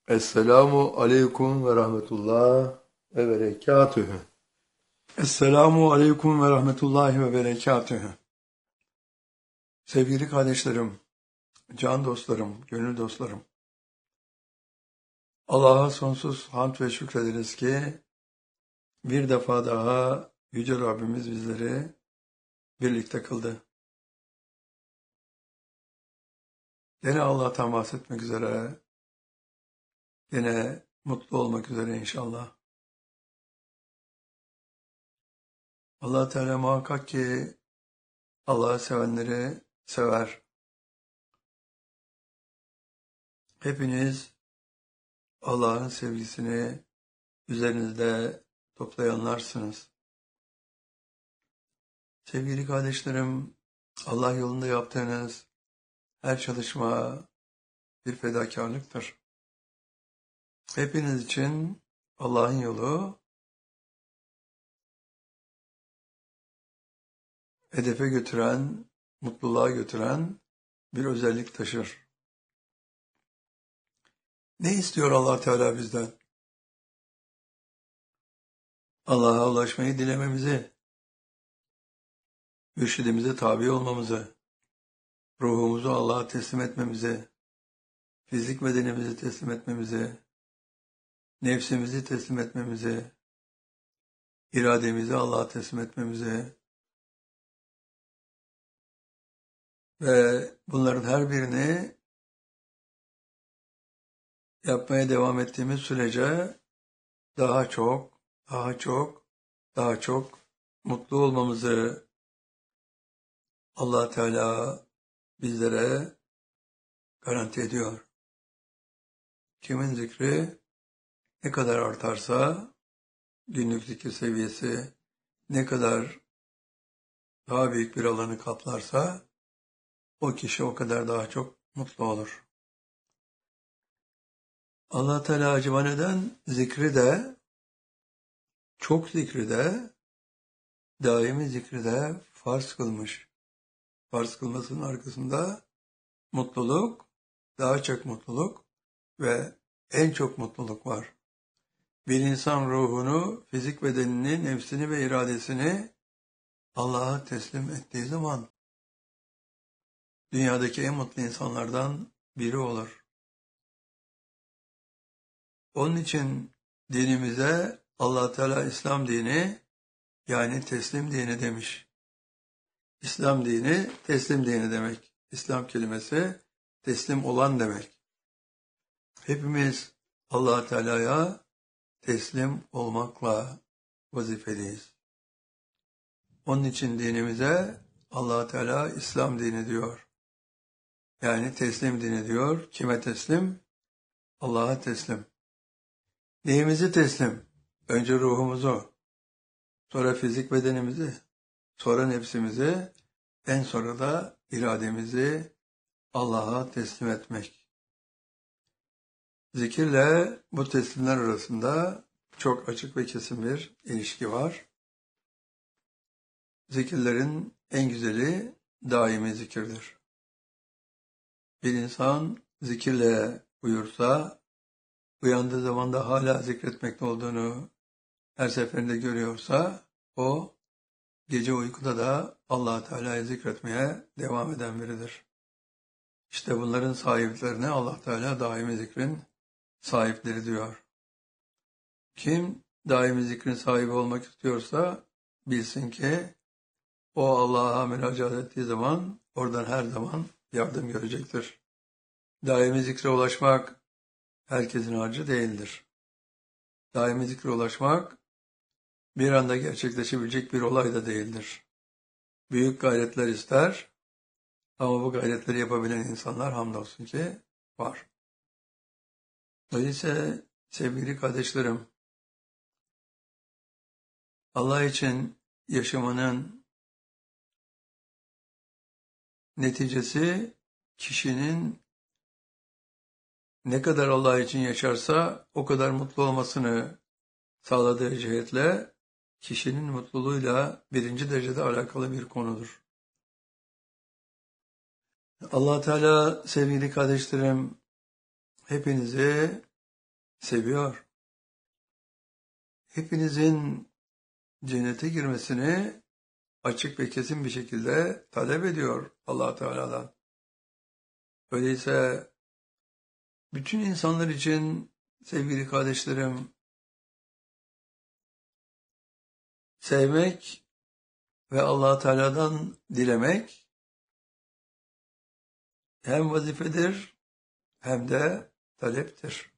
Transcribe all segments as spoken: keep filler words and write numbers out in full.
Esselamu aleyküm ve rahmetullah ve berekatühü. Esselamu aleyküm ve rahmetullahi ve berekatühü. Sevgili kardeşlerim, can dostlarım, gönül dostlarım. Allah'a sonsuz hamd ve şükrederiz ki bir defa daha Yüce Rabbimiz bizleri birlikte kıldı. Gene Allah'tan bahsetmek üzere, gene mutlu olmak üzere inşallah. Allah Teala muhakkak ki Allah'ı sevenleri sever. Hepiniz Allah'ın sevgisini üzerinizde toplayanlarsınız. Sevgili kardeşlerim, Allah yolunda yaptığınız her çalışma bir fedakarlıktır. Hepiniz için Allah'ın yolu hedefe götüren, mutluluğa götüren bir özellik taşır. Ne istiyor Allah Teala bizden? Allah'a ulaşmayı dilememizi, mürşidimize tabi olmamızı, ruhumuzu Allah'a teslim etmemizi, fizik bedenimizi teslim etmemizi, nefsimizi teslim etmemizi, irademizi Allah'a teslim etmemizi ve bunların her birini yapmaya devam ettiğimiz sürece daha çok, daha çok, daha çok mutlu olmamızı Allah Teala bizlere garanti ediyor. Kimin zikri ne kadar artarsa, günlük zikir seviyesi ne kadar daha büyük bir alanı kaplarsa, o kişi o kadar daha çok mutlu olur. Allah Teala acaba neden zikri de, çok zikri de, daimi zikri de farz kılmış. Farz kılmasının arkasında mutluluk, daha çok mutluluk ve en çok mutluluk var. Bir insan ruhunu, fizik bedenini, nefsini ve iradesini Allah'a teslim ettiği zaman dünyadaki en mutlu insanlardan biri olur. Onun için dinimize Allah Teala İslam dini, yani teslim dini demiş. İslam dini teslim dini demek. İslam kelimesi teslim olan demek. Hepimiz Allah Teala'ya teslim olmakla vazifeliyiz. Onun için dinimize Allah Teala İslam dini diyor. Yani teslim dini diyor. Kime teslim? Allah'a teslim. Neyimizi teslim? Önce ruhumuzu, sonra fizik bedenimizi, sonra nefsimizi, en sonra da irademizi Allah'a teslim etmek. Zikirle bu teslimler arasında çok açık ve kesin bir ilişki var. Zikirlerin en güzeli daimi zikirdir. Bir insan zikirle uyursa, uyandığı zaman da hala zikretmekte olduğunu her seferinde görüyorsa, o gece uykuda da Allah Teala'yı zikretmeye devam eden biridir. İşte bunların sahiplerine Allah Teala daimi zikrin sahipleri diyor. Kim daimi zikrin sahibi olmak istiyorsa bilsin ki o Allah'a müracaat ettiği zaman oradan her zaman yardım görecektir. Daimi zikre ulaşmak herkesin harcı değildir. Daimi zikre ulaşmak bir anda gerçekleşebilecek bir olay da değildir. Büyük gayretler ister ama bu gayretleri yapabilen insanlar hamdolsun ki var. Dolayısıyla sevgili kardeşlerim, Allah için yaşamanın neticesi kişinin ne kadar Allah için yaşarsa o kadar mutlu olmasını sağladığı cihetle kişinin mutluluğuyla birinci derecede alakalı bir konudur. Allah Teala sevgili kardeşlerim hepinizi seviyor. Hepinizin cennete girmesini açık ve kesin bir şekilde talep ediyor Allah Teala'dan. Öyleyse bütün insanlar için sevgili kardeşlerim, sevmek ve Allah Teala'dan dilemek hem vazifedir hem de taleptir.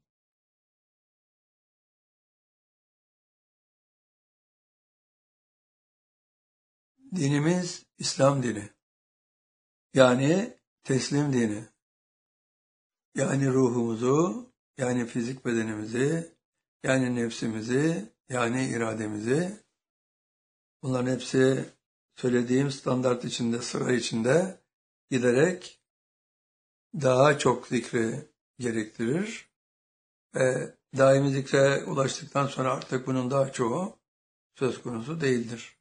Dinimiz İslam dini. Yani teslim dini. Yani ruhumuzu, yani fizik bedenimizi, yani nefsimizi, yani irademizi, bunların hepsi söylediğim standart içinde, sıra içinde giderek daha çok zikri gerektirir. Ve daimi zikre ulaştıktan sonra artık bunun daha çoğu söz konusu değildir.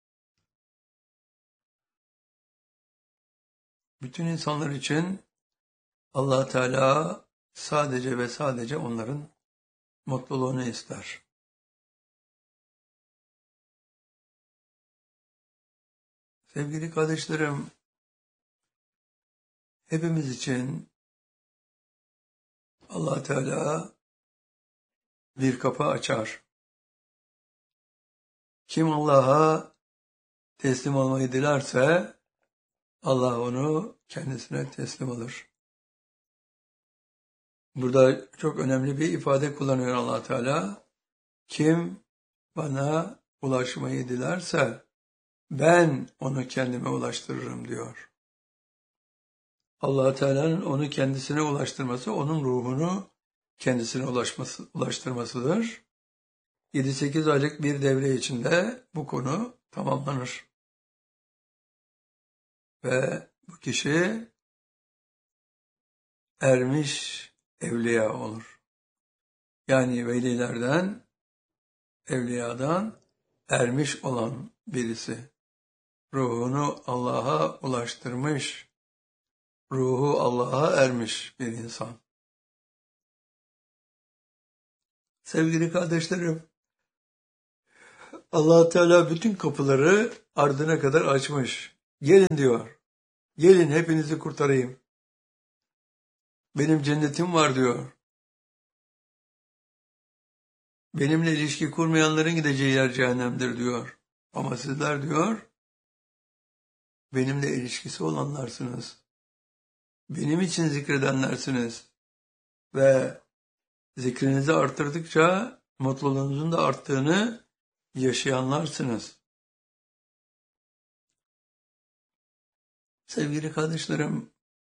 Bütün insanlar için Allah Teala sadece ve sadece onların mutluluğunu ister. Sevgili kardeşlerim, hepimiz için Allah Teala bir kapı açar. Kim Allah'a teslim olmayı dilerse Allah onu kendisine teslim alır. Burada çok önemli bir ifade kullanıyor Allah Teala. Kim bana ulaşmayı dilerse ben onu kendime ulaştırırım diyor. Allah Teala'nın onu kendisine ulaştırması, onun ruhunu kendisine ulaşması, ulaştırmasıdır. yedi sekiz aylık bir devre içinde bu konu tamamlanır. Ve bu kişi ermiş evliya olur. Yani velilerden, evliyadan ermiş olan birisi. Ruhunu Allah'a ulaştırmış, ruhu Allah'a ermiş bir insan. Sevgili kardeşlerim, Allah Teala bütün kapıları ardına kadar açmış. Gelin diyor. Gelin hepinizi kurtarayım. Benim cennetim var diyor. Benimle ilişki kurmayanların gideceği yer cehennemdir diyor. Ama sizler diyor, benimle ilişkisi olanlarsınız. Benim için zikredenlersiniz. Ve zikrinizi arttırdıkça mutluluğunuzun da arttığını yaşayanlarsınız. Sevgili kardeşlerim,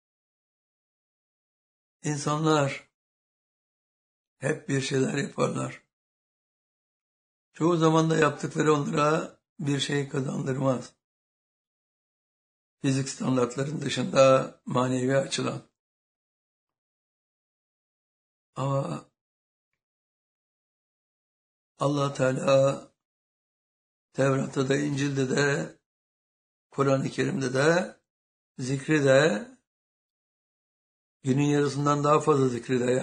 insanlar hep bir şeyler yaparlar. Çoğu zaman da yaptıkları onlara bir şey kazandırmaz. Fizik standartların dışında manevi açıdan. Ama Allah Teala Tevrat'ta da, İncil'de de, Kur'an-ı Kerim'de de, zikri de günün yarısından daha fazla zikri de